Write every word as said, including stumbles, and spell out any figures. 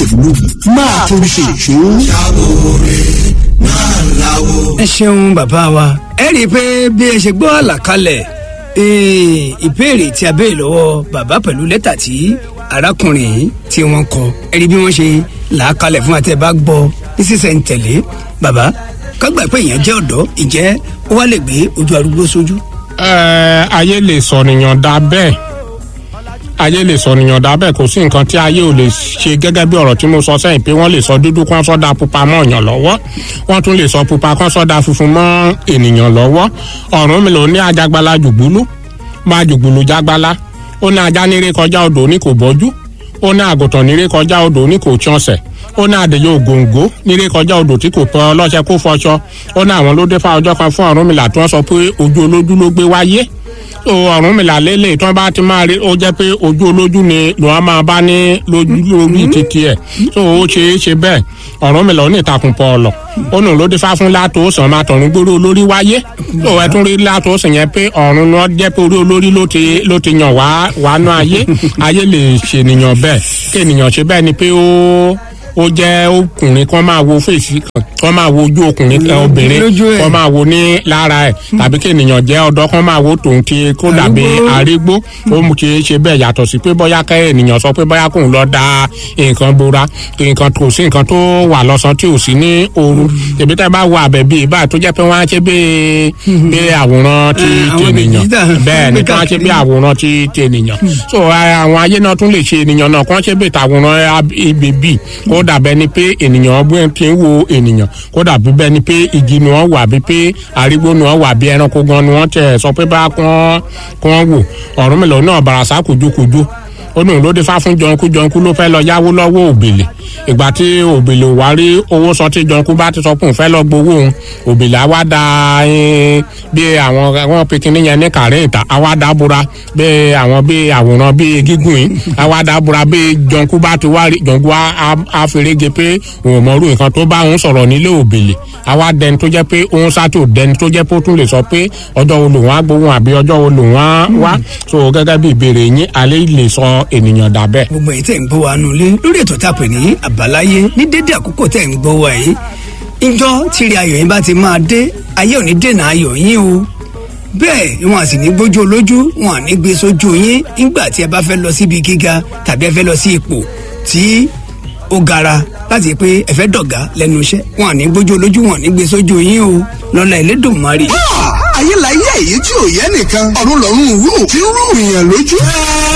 lógìlógì máa torí ṣe ìṣó. ẹ ṣeun bàbá wa ẹ rí i pé bí ẹ ṣe gbọ́ àlàkalẹ̀ ìbéèrè tí a béèrè lọ́wọ́ bàbá pẹ̀lú lẹ́tà tí arákùnrin yìí tí wọ́n kọ ẹ rí bí wọ́n ṣe là á kalẹ̀ fún àti ẹ bá gbọ́ ní sísẹ̀ntẹ̀lé bàbá kágbà pé èèyàn jẹ́ ọ̀dọ́ ìjẹ́ ó wá lè gbé ojú arúgbó sójú. ẹ ayé lè sọ nìyàn dá bẹ́ẹ̀ ayé lè sọ nìyàn dá bẹ́ẹ̀ kò sí nǹkan tí ayé ò lè ṣe gẹ́gẹ́ bí ọ̀rọ̀ tí mo sọ sẹ́yìn pé wọ́n lè sọ dúdú kán sọ́dà pupa mọ́ èèyàn lọ́wọ́ wọ́n tún lè sọ pupa kán sọ́dà funfun mọ́ ènìyàn lọ́wọ́ ọ̀run mi lò ní ajagbala jùgbúlú máa jùgbúlú jágbala ó ní ajá níré kọjá odò ní kò bọ́jú ó ní àgùntàn níré kọjá odò ní kò tíọ̀sẹ̀ ó ní àdèyẹ ògòǹgò níré kọjá odò tí kò pẹ́ ọlọ́ṣẹ́ kó fọṣọ ó ní àwọn ló dé fá ọjọ́ kan fún Ọ̀rúnmìlà tí wọ́n sọ pé ojú olójú ló gbé wáyé so Ọ̀rúnmìlà lélẹ̀ tí wọ́n bá ti máa rí ó jẹ́ pé ojú olójú ni lọ́wọ́ máa bá ní lójú lórí títí ẹ̀ so ó ṣe é ṣe bẹ́ẹ̀ Ọ̀rúnmìlà ó ní ìtakùn pọ̀ ọ̀lọ̀ ó nù ló dé fá fún Látòósàn máa tọ̀run gbóró olórí wáyé so ẹ tún rí Látòósàn yẹn pé ọ̀run ni wọ́n jẹ́ pé orí olórí ló ti ló ti yàn wá wá ná ayé ayé lè ṣènìyàn bẹ́ẹ̀ kí ènìyàn ṣe bẹ́ẹ̀ ni pé ó ó jẹ́ ọkùnrin kan máa wo fèsì kan máa wo ojú ọkùnrin obìnrin kan máa wo ní lára ẹ̀ tàbí kí ènìyàn jẹ́ ọ̀dọ́ kan máa wo tòun ti kó dàbí arígbó ó mú ti ṣe bẹ́ẹ̀ yàtọ̀ sí pé bóyá kẹ́ ènìyàn sọ pé bóyá kóun lọ da nǹkan bora nǹkan kò sí nǹkan tó wà lọ́sàn tí ò sí ní ooru tèmi tẹ́ bá wo àbẹ̀bí ìbá tó jẹ́ pé wọ́n á ṣe bí bí àwòrán ti tènìyàn bẹ́ẹ̀ ni wọ́n á ṣe bí àwòrán ti tènìyàn so àwọn ayé náà tún lè ṣe ènìyàn náà kàn ṣe bí tàwòrán ibèbí kó dàbẹ́ ni pé ènìyàn ọgbẹ́ ti ń wo ènìyàn kó dàbí bẹ́ẹ̀ ni pé igi ni wọ́n wà bí pé arígbó ni wọ́n wà bí ẹranko gan ni wọ́n tẹ̀ sọ pé bá kán kán wò Ọ̀rúnmìlà náà bàràsá kùjúkùjú ó nù ló dé fá fún jọǹkú jọǹkú ló fẹ́ lọ yáwó lọ́wọ́ Òbèlè ìgbà tí Òbèlè wá rí owó sọ tí jọǹkú bá ti sọ pé òun fẹ́ lọ gbowó òun Òbèlè àwa da bí àwọn àwọn pikinní yẹn ní kàrí ìta àwa dá búra bí àwọn bí àwòrán bí gígùn yìí àwa dá búra bí jọǹkú bá ti wá rí jọǹkú á fèrègé pé òun mọ̀ọ́rù nǹkan tó bá òun sọ̀rọ̀ nílé Òbèlè àwa dẹni tó jẹ́ pé òun sátò dẹni tó jẹ́ pé ó tún lè sọ pé ọjọ́ wo lòun á gbowó àbí ọjọ́ wo lòun á wá so gẹ́gẹ́ bí ìbéèrè yín alẹ́ lè sọ ènìyàn dà bẹ́ẹ̀. gbogbo èyí tẹ̀ ń gbọ́ wa nulẹ̀ lórí ètò tá a pè ní àbáláyé ní dédé àkókò tẹ̀ ń gbọ́ wa yìí ìjọ tìrì ayọ̀ yín bá ti máa dé ayé ò ní dènà ayọ̀ yín o bẹ́ẹ̀ wọn à sì ní gbójú olójú wọn à ní gbé sójú yín nígbà tí ẹ bá fẹ́ lọ síbi gíga tàbí ẹ fẹ́ lọ sí ipò tí ó gara láti pé ẹ fẹ́ dọ̀gá lẹ́nu iṣẹ́ wọn à ní gbójú olójú wọn à ní gbé sójú yín o lọ́la Ẹlẹ́dùmarè. ayé láyé èyí tí ò yẹ nìkan ọ̀run lọ́run rú tí ń rú ìyàn lójú.